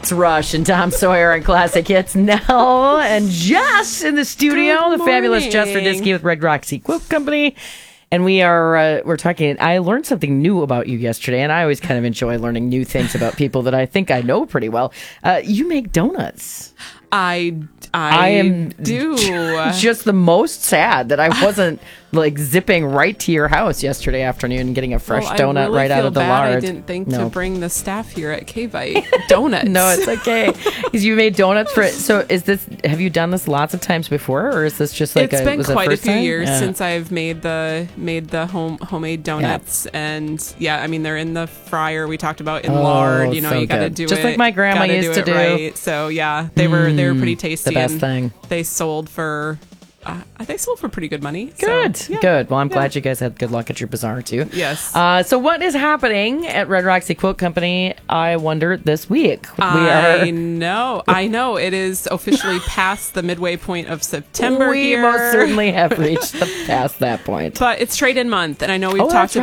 It's Rush and Tom Sawyer on Classic Hits. Nell and Jess in the studio. Good The fabulous morning. Jess Radisky with Red Roxy Quilt Company. And we're talking. I learned something new about you yesterday, and I always kind of enjoy learning new things about people that I think I know pretty well. You make donuts. I am do. Just the most sad that I wasn't like zipping right to your house yesterday afternoon and getting a fresh donut I really right out feel of the bad lard. I didn't think No. to bring the staff here at K-Bite donuts. No, it's okay. Because you made donuts for it. So have you done this lots of times before, or is this just like It's been was it quite a first few time? years Yeah. since I've made the homemade donuts, and yeah, I mean they're in the fryer. We talked about in lard. You know, so you got to good. do Just it like my grandma gotta used to it do. Right. So yeah, they were pretty tasty. the best and thing. They sold for pretty good money. So, Good, yeah. good. Well, I'm glad you guys had good luck at your bazaar too. Yes. So what is happening at Red Roxy Quilt Company? I wonder this week. I know. It is officially past the midway point of September We here. most certainly have reached past that point. But it's trade-in month, and I know we've Oh, talked that's